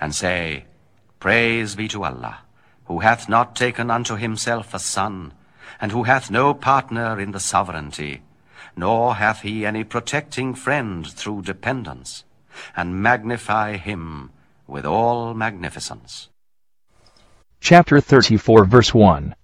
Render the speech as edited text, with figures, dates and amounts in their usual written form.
and say, Praise be to Allah, who hath not taken unto himself a son, and who hath no partner in the sovereignty, nor hath he any protecting friend through dependence, and magnify him with all magnificence. Chapter 34 verse 1.